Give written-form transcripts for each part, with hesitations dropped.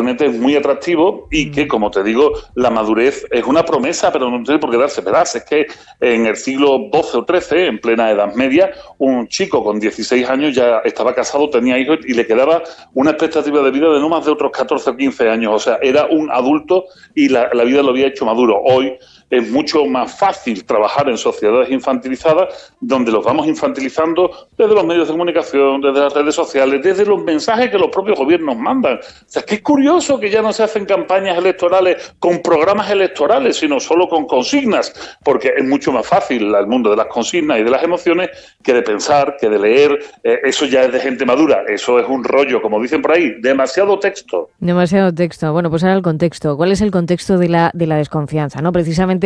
realmente es muy atractivo y que, como te digo, la madurez es una promesa, pero no tiene por qué darse. Verás, es que en el siglo XII o XIII, en plena Edad Media, un chico con 16 años ya estaba casado, tenía hijos y le quedaba una expectativa de vida de no más de otros 14 o 15 años. O sea, era un adulto y la vida lo había hecho maduro. Hoy es mucho más fácil trabajar en sociedades infantilizadas, donde los vamos infantilizando desde los medios de comunicación, desde las redes sociales, desde los mensajes que los propios gobiernos mandan. O sea, es que es curioso que ya no se hacen campañas electorales con programas electorales, sino solo con consignas, porque es mucho más fácil el mundo de las consignas y de las emociones que de pensar, que de leer. Eso ya es de gente madura, eso es un rollo, como dicen por ahí, demasiado texto. Demasiado texto. Bueno, pues ahora el contexto. ¿Cuál es el contexto de la desconfianza, ¿no? Precisamente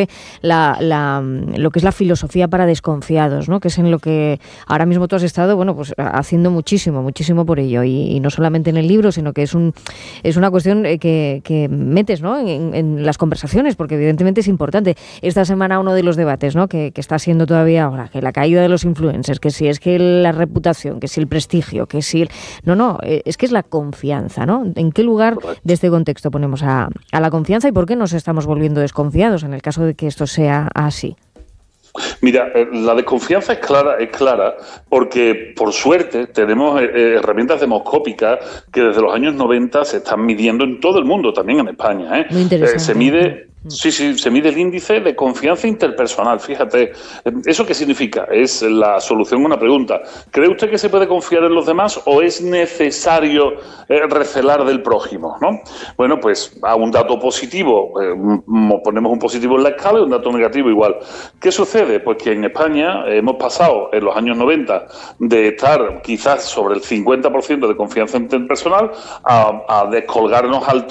lo que es la filosofía para desconfiados, ¿no? Que es en lo que ahora mismo tú has estado, bueno, pues haciendo muchísimo por ello, y no solamente en el libro, sino que es una cuestión que metes, ¿no? en las conversaciones, porque evidentemente es importante. Esta semana uno de los debates, ¿no? que está siendo todavía ahora, que la caída de los influencers, que si es que la reputación, que si el prestigio, que si es que es la confianza, ¿no? ¿En qué lugar de este contexto ponemos a la confianza y por qué nos estamos volviendo desconfiados en el caso de que esto sea así? Mira, la desconfianza es clara porque, por suerte, tenemos herramientas demoscópicas que desde los años 90 se están midiendo en todo el mundo, también en España. Muy interesante. Se mide el índice de confianza interpersonal. Fíjate, ¿eso qué significa? Es la solución a una pregunta. ¿Cree usted que se puede confiar en los demás o es necesario recelar del prójimo, ¿no? Bueno, pues a un dato positivo, ponemos un positivo en la escala y un dato negativo igual. ¿Qué sucede? Pues que en España hemos pasado en los años 90 de estar quizás sobre el 50% de confianza interpersonal a descolgarnos al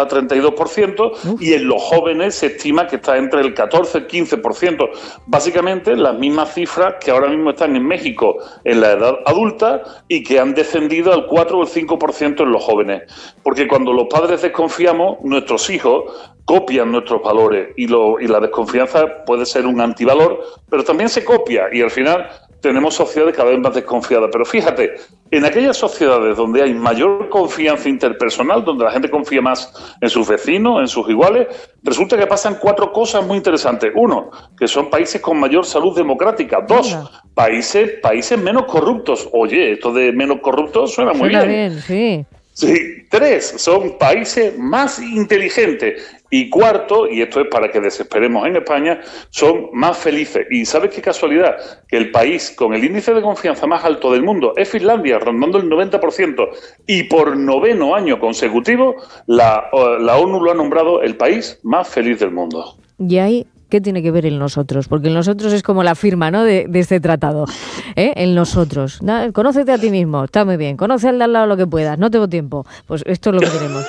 30-32%, y en los jóvenes se estima que está entre el 14 y el 15%. Básicamente las mismas cifras que ahora mismo están en México en la edad adulta y que han descendido al 4 o el 5% en los jóvenes. Porque cuando los padres desconfiamos, nuestros hijos copian nuestros valores y la desconfianza puede ser un antivalor, pero también se copia y al final tenemos sociedades cada vez más desconfiadas. Pero fíjate, en aquellas sociedades donde hay mayor confianza interpersonal, donde la gente confía más en sus vecinos, en sus iguales, resulta que pasan 4 cosas muy interesantes. 1, que son países con mayor salud democrática. 2, países menos corruptos. Oye, esto de menos corruptos suena muy bien. Suena bien, sí. Sí. 3, son países más inteligentes. Y 4, y esto es para que desesperemos en España, son más felices. Y ¿sabes qué casualidad? Que el país con el índice de confianza más alto del mundo es Finlandia, rondando el 90%. Y por 9º año consecutivo, la ONU lo ha nombrado el país más feliz del mundo. Y ahí, ¿qué tiene que ver el nosotros? Porque el nosotros es como la firma, ¿no?, de este tratado. El nosotros. Conócete a ti mismo, está muy bien. Conoce al de al lado lo que puedas, no tengo tiempo. Pues esto es lo que tenemos.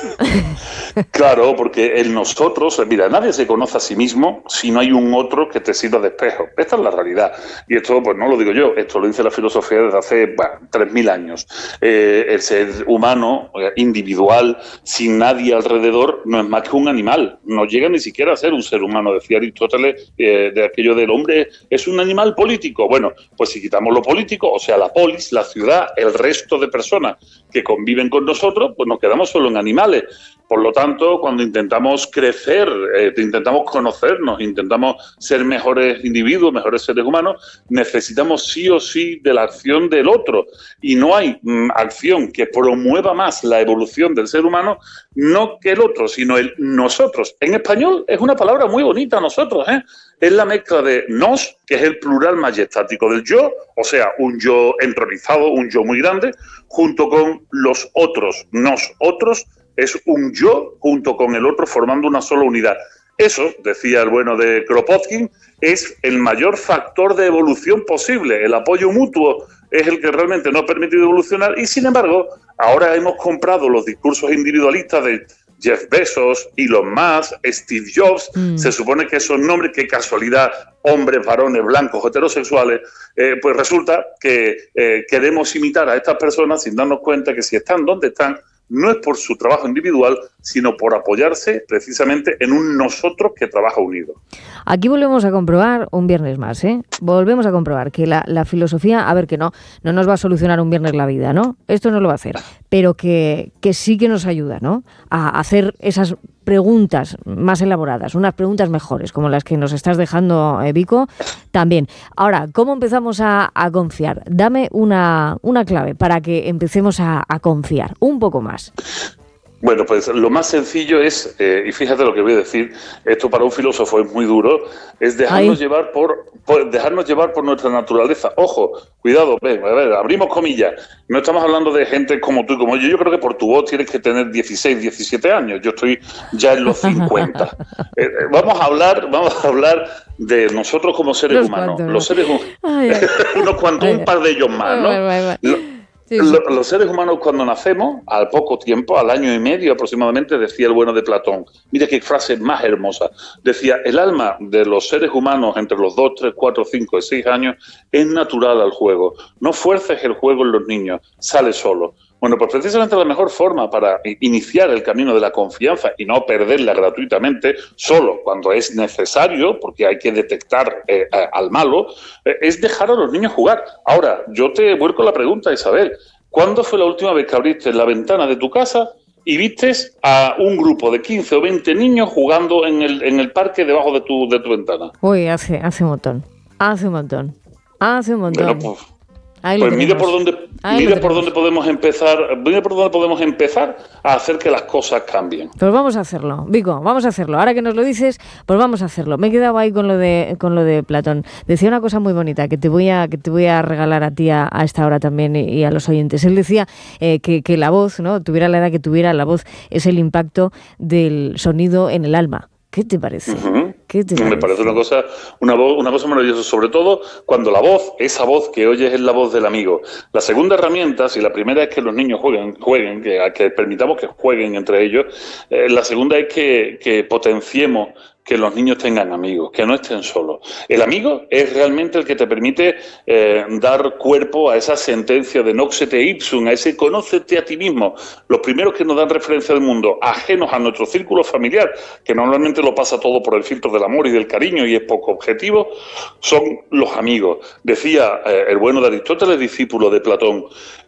Claro, porque el nosotros, mira, nadie se conoce a sí mismo si no hay un otro que te sirva de espejo. Esta es la realidad. Y esto, pues no lo digo yo, esto lo dice la filosofía desde hace 3.000 años. El ser humano, individual, sin nadie alrededor, no es más que un animal. No llega ni siquiera a ser un ser humano, decía Aristóteles, de aquello del hombre es un animal político. Bueno, pues si quitamos lo político, o sea, la polis, la ciudad, el resto de personas que conviven con nosotros, pues nos quedamos solo en animales. Por lo tanto, cuando intentamos crecer, intentamos conocernos, intentamos ser mejores individuos, mejores seres humanos, necesitamos sí o sí de la acción del otro. Y no hay acción que promueva más la evolución del ser humano, no que el otro, sino el nosotros. En español es una palabra muy bonita, nosotros, Es la mezcla de nos, que es el plural majestático del yo, o sea, un yo entronizado, un yo muy grande, junto con los otros. Nosotros es un yo junto con el otro formando una sola unidad. Eso, decía el bueno de Kropotkin, es el mayor factor de evolución posible. El apoyo mutuo es el que realmente nos ha permitido evolucionar y, sin embargo, ahora hemos comprado los discursos individualistas de Jeff Bezos, Elon Musk, Steve Jobs. Se supone que esos nombres, qué casualidad, hombres, varones, blancos, heterosexuales, pues resulta que queremos imitar a estas personas sin darnos cuenta que si están donde están, no es por su trabajo individual, sino por apoyarse precisamente en un nosotros que trabaja unido. Aquí volvemos a comprobar un viernes más, volvemos a comprobar que la filosofía, a ver, que no nos va a solucionar un viernes la vida, ¿no? Esto no lo va a hacer, pero que sí que nos ayuda, ¿no? A hacer esas preguntas más elaboradas, unas preguntas mejores, como las que nos estás dejando, Vico, también. Ahora, ¿cómo empezamos a confiar? Dame una clave para que empecemos a confiar un poco más. Bueno, pues lo más sencillo es, y fíjate lo que voy a decir, esto para un filósofo es muy duro, es dejarnos llevar por nuestra naturaleza. Ojo, cuidado, a ver, abrimos comillas. No estamos hablando de gente como tú y como yo. Yo creo que por tu voz tienes que tener 16, 17 años. Yo estoy ya en los 50. Vamos a hablar de nosotros como seres humanos. Los seres humanos, unos cuantos, un par de ellos más, ¿no? Sí. Los seres humanos cuando nacemos, al poco tiempo, al año y medio aproximadamente, decía el bueno de Platón, mira qué frase más hermosa, decía, el alma de los seres humanos entre los 2, 3, 4, 5 y 6 años es natural al juego. No fuerces el juego en los niños, sale solo. Bueno, pues precisamente la mejor forma para iniciar el camino de la confianza y no perderla gratuitamente, solo cuando es necesario, porque hay que detectar al malo, es dejar a los niños jugar. Ahora, yo te vuelco la pregunta, Isabel, ¿cuándo fue la última vez que abriste la ventana de tu casa y vistes a un grupo de 15 o 20 niños jugando en el parque debajo de tu ventana? Uy, hace un montón. Bueno, pues mire por dónde podemos empezar a hacer que las cosas cambien. Pues vamos a hacerlo, Vico, vamos a hacerlo. Ahora que nos lo dices, pues vamos a hacerlo. Me he quedado ahí con lo de Platón. Decía una cosa muy bonita que te voy a regalar a ti a esta hora también y a los oyentes. Él decía que la voz, ¿no? Tuviera la edad que tuviera, la voz es el impacto del sonido en el alma. ¿Qué te parece? Uh-huh. Me parece una cosa maravillosa, sobre todo cuando esa voz que oyes es la voz del amigo. La segunda herramienta, si la primera es que los niños jueguen, que permitamos que jueguen entre ellos, la segunda es que potenciemos que los niños tengan amigos, que no estén solos. El amigo es realmente el que te permite dar cuerpo a esa sentencia de noxete ipsum, a ese conócete a ti mismo. Los primeros que nos dan referencia del mundo, ajenos a nuestro círculo familiar, que normalmente lo pasa todo por el filtro del amor y del cariño y es poco objetivo, son los amigos. Decía el bueno de Aristóteles, discípulo de Platón,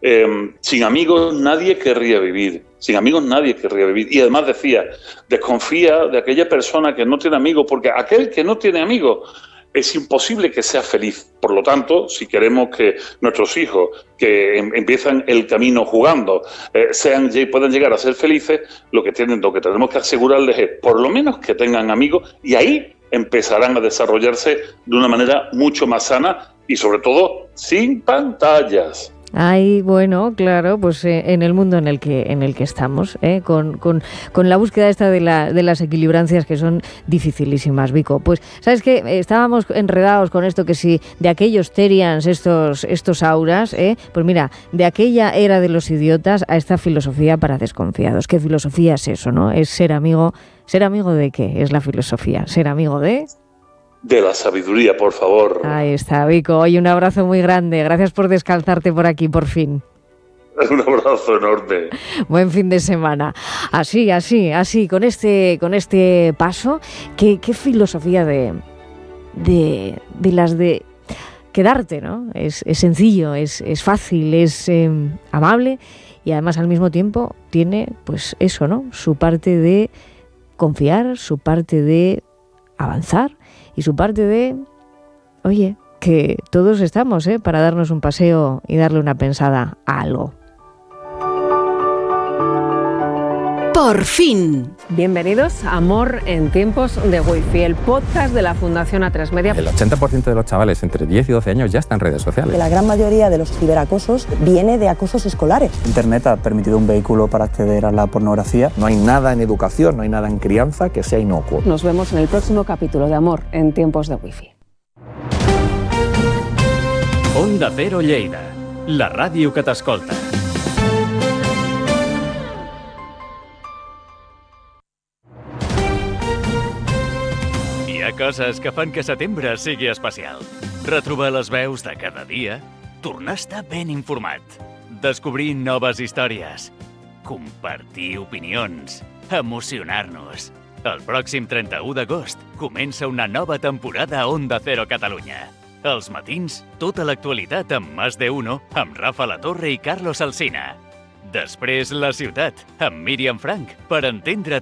sin amigos nadie querría vivir. Sin amigos nadie querría vivir. Y además decía, desconfía de aquella persona que no tiene amigos, porque aquel que no tiene amigos es imposible que sea feliz. Por lo tanto, si queremos que nuestros hijos que empiezan el camino jugando puedan llegar a ser felices, lo que tenemos que asegurarles es por lo menos que tengan amigos, y ahí empezarán a desarrollarse de una manera mucho más sana y sobre todo sin pantallas. Ay, bueno, claro, pues en el mundo en el que estamos, con la búsqueda esta de las equilibrancias que son dificilísimas, Vico. Pues, ¿sabes qué? Estábamos enredados con esto que si de aquellos Terians, estos auras, pues mira, de aquella era de los idiotas a esta filosofía para desconfiados. ¿Qué filosofía es eso, no? Es ser amigo. ¿Ser amigo de qué es la filosofía? ¿Ser amigo de...? De la sabiduría, por favor. Ahí está, Vico. Oye, un abrazo muy grande. Gracias por descalzarte por aquí, por fin. Un abrazo enorme. Buen fin de semana. Así, con este paso. ¿Qué filosofía de las de quedarte, ¿no? Es sencillo, es fácil, es amable y además al mismo tiempo tiene, pues eso, ¿no? Su parte de confiar, su parte de avanzar y su parte de, oye, que todos estamos, para darnos un paseo y darle una pensada a algo. Por fin. Bienvenidos a Amor en tiempos de Wi-Fi, el podcast de la Fundación A3 Media. El 80% de los chavales entre 10 y 12 años ya están en redes sociales. La gran mayoría de los ciberacosos viene de acosos escolares. Internet ha permitido un vehículo para acceder a la pornografía. No hay nada en educación, no hay nada en crianza que sea inocuo. Nos vemos en el próximo capítulo de Amor en tiempos de Wi-Fi. Onda Cero Lleida, la ràdio que t'escolta. Hi ha coses que fan que setembre sigui especial. Retrobar les veus de cada dia, tornar a estar ben informat, descobrir noves històries, compartir opinions, emocionar-nos. El pròxim 31 d'agost comença una nova temporada a Onda Cero Catalunya. Els matins, tota l'actualitat amb Más de Uno, amb Rafa La Torre i Carlos Alsina. Després, La Ciutat, amb Míriam Frank, per entendre